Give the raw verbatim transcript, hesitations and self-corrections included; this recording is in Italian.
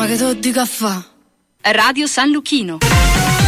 Ma che te lo dico a fa? Radio San Luchino.